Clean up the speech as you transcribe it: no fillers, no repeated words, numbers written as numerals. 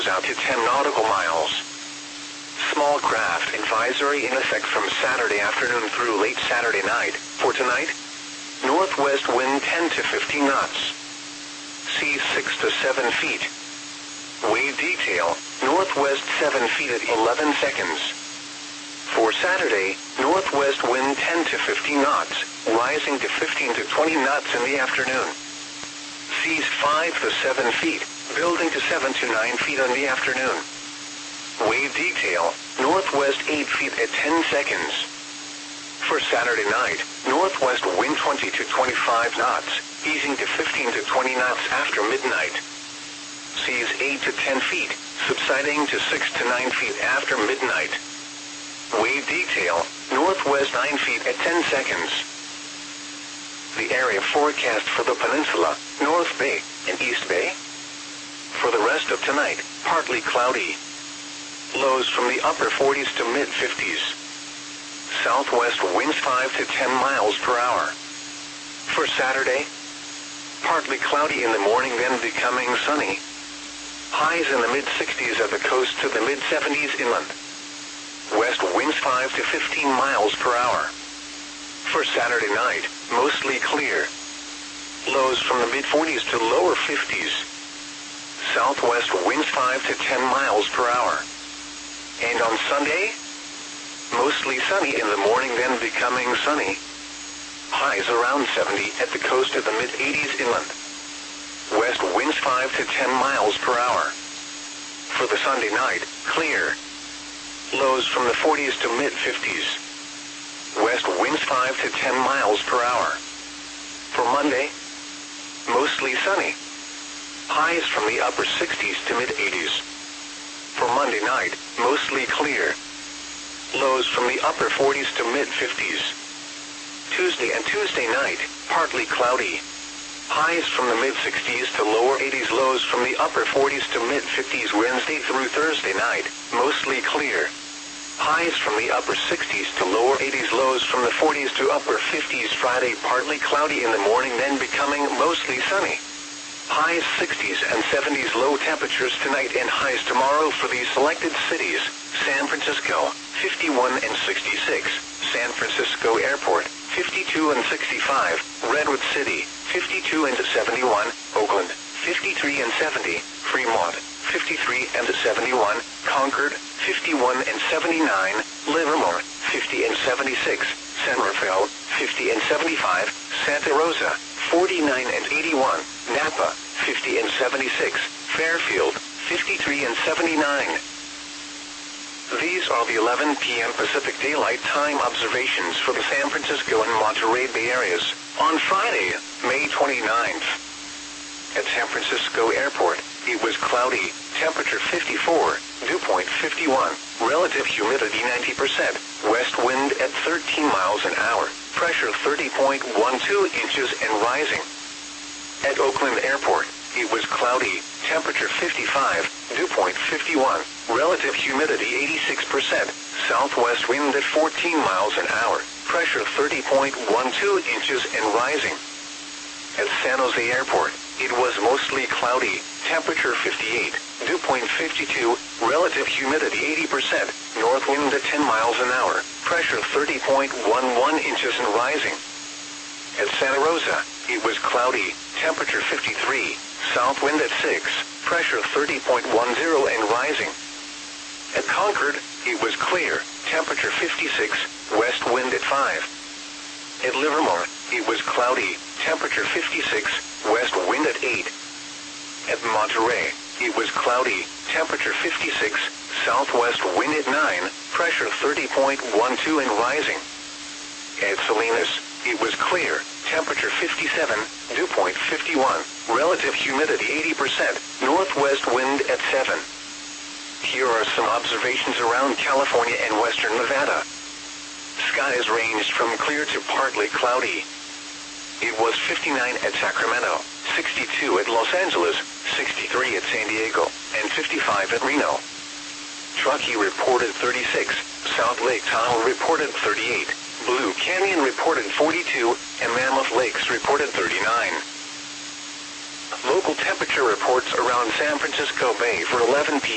out to 10 nautical miles. Small craft advisory in effect from Saturday afternoon through late Saturday night. For tonight, northwest wind 10 to 15 knots. Sea 6 to 7 feet. Wave detail, northwest 7 feet at 11 seconds. For Saturday, northwest wind 10 to 15 knots, rising to 15 to 20 knots in the afternoon. Seas 5 to 7 feet, building to 7 to 9 feet in the afternoon. Wave detail, northwest 8 feet at 10 seconds. For Saturday night, northwest wind 20 to 25 knots, easing to 15 to 20 knots after midnight. Seas 8 to 10 feet, subsiding to 6 to 9 feet after midnight. Wave detail, northwest 9 feet at 10 seconds. The area forecast for the peninsula, North Bay and East Bay. For the rest of tonight, partly cloudy. Lows from the upper 40s to mid-50s. Southwest winds 5 to 10 miles per hour. For Saturday, partly cloudy in the morning, then becoming sunny. Highs in the mid-60s at the coast to the mid-70s inland. West winds 5 to 15 miles per hour. For Saturday night, mostly clear. Lows from the mid-40s to lower 50s. Southwest winds 5 to 10 miles per hour. And on Sunday, mostly sunny in the morning, then becoming sunny. Highs around 70 at the coast of the mid-80s inland. West winds 5 to 10 miles per hour. For the Sunday night, clear. Lows from the 40s to mid-50s. West winds 5 to 10 miles per hour. For Monday, mostly sunny. Highs from the upper 60s to mid-80s. For Monday night, mostly clear. Lows from the upper 40s to mid-50s. Tuesday and Tuesday night, partly cloudy. Highs from the mid-60s to lower 80s, lows from the upper 40s to mid-50s Wednesday through Thursday night, mostly clear. Highs from the upper 60s to lower 80s, lows from the 40s to upper 50s Friday, partly cloudy in the morning, then becoming mostly sunny. Highs 60s and 70s, low temperatures tonight and highs tomorrow for these selected cities: San Francisco, 51 and 66, San Francisco Airport, 52 and 65, Redwood City, 52 and 71, Oakland, 53 and 70, Fremont, 53 and 71, Concord, 51 and 79, Livermore, 50 and 76, San Rafael, 50 and 75, Santa Rosa, 49 and 81, Napa, 50 and 76, Fairfield, 53 and 79. These are the 11 p.m. Pacific Daylight Time observations for the San Francisco and Monterey Bay areas on Friday, May 29th. At San Francisco Airport, it was cloudy, temperature 54, dew point 51, relative humidity 90%, west wind at 13 miles an hour, pressure 30.12 inches and rising. At Oakland Airport, it was cloudy, temperature 55, dew point 51, relative humidity 86%, southwest wind at 14 miles an hour, pressure 30.12 inches and rising. At San Jose Airport, it was mostly cloudy, temperature 58, dew point 52, relative humidity 80%, north wind at 10 miles an hour, pressure 30.11 inches and rising. At Santa Rosa, it was cloudy, temperature 53, south wind at 6, pressure 30.10 and rising. At Concord, it was clear, temperature 56, west wind at 5. At Livermore, it was cloudy, temperature 56, west wind at 8. At Monterey, it was cloudy, temperature 56, southwest wind at 9, pressure 30.12 and rising. At Salinas, it was clear, temperature 57, dew point 51, relative humidity 80%, northwest wind at 7. Here are some observations around California and western Nevada. Skies ranged from clear to partly cloudy. It was 59 at Sacramento, 62 at Los Angeles, 63 at San Diego, and 55 at Reno. Truckee reported 36, South Lake Tahoe reported 38, Blue Canyon reported 42, and Mammoth Lakes reported 39. Local temperature reports around San Francisco Bay for 11 p.m.